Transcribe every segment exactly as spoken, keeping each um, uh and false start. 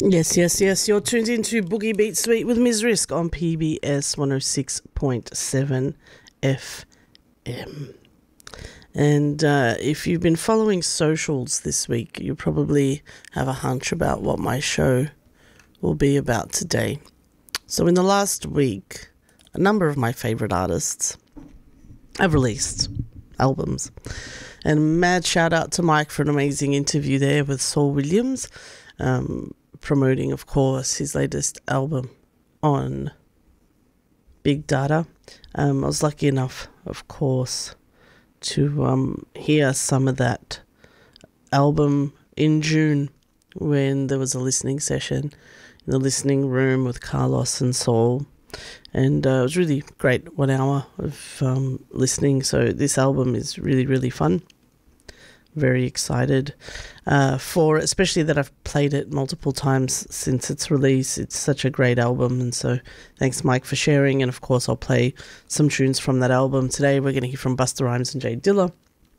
Yes, yes, yes. You're tuned into Boogie Beat Suite with Miz Risk on P B S one oh six point seven F M. And uh, if you've been following socials this week, you probably have a hunch about what my show will be about today. So in the last week, a number of my favourite artists have released albums. And mad shout out to Mike for an amazing interview there with Saul Williams, um, promoting, of course, his latest album on Big Data. Um, I was lucky enough, of course, to um, hear some of that album in June when there was a listening session in the listening room with Carlos and Saul. And uh, it was really great, one hour of um, listening. So this album is really, really fun. Very excited uh, for, especially that I've played it multiple times since its release. It's such a great album, and so thanks, Mike, for sharing. And of course, I'll play some tunes from that album today. We're going to hear from Busta Rhymes and Jay Dilla.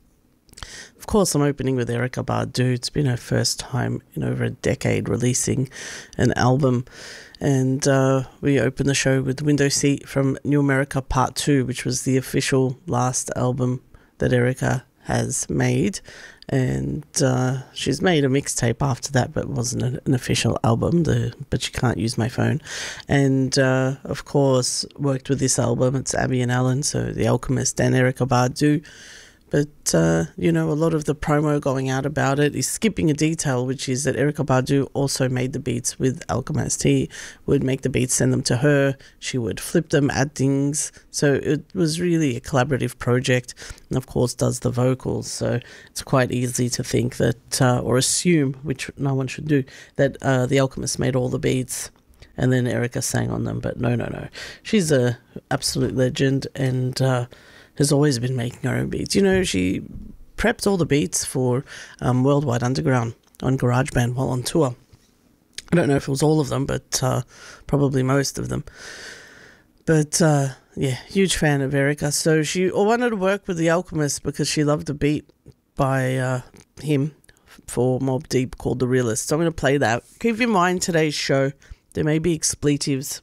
Of course, I'm opening with Erykah Badu. It's been her first time in over a decade releasing an album. And uh, we open the show with Window Seat from New America Part two, which was the official last album that Erykah has made. And uh, she's made a mixtape after that, but it wasn't an, an official album, the, but you can't use my phone. And, uh, of course, worked with this album. It's Abby and Alan, so The Alchemist and Erykah Badu. But, uh, you know, a lot of the promo going out about it is skipping a detail, which is that Erykah Badu also made the beats with Alchemist. He would make the beats, send them to her. She would flip them, add things. So it was really a collaborative project, and, of course, does the vocals. So it's quite easy to think that, uh, or assume, which no one should do, that uh, The Alchemist made all the beats and then Erykah sang on them. But no, no, no. She's a absolute legend, and Uh, has always been making her own beats. You know, she prepped all the beats for um, Worldwide Underground on GarageBand while on tour. I don't know if it was all of them, but uh, probably most of them. But, uh, yeah, huge fan of Erykah. So she wanted to work with The Alchemist because she loved a beat by uh, him for Mobb Deep called The Realist. So I'm going to play that. Keep in mind today's show, there may be expletives.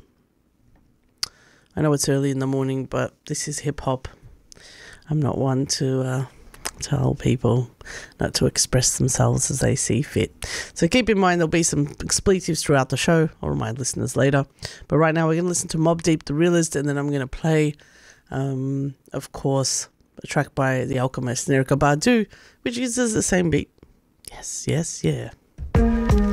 I know it's early in the morning, but this is hip-hop. I'm not one to uh, tell people not to express themselves as they see fit. So keep in mind there'll be some expletives throughout the show. I'll remind listeners later. But right now we're going to listen to Mobb Deep, The Realist, and then I'm going to play, um, of course, a track by The Alchemist and Erykah Badu, which uses the same beat. Yes, yes, yeah.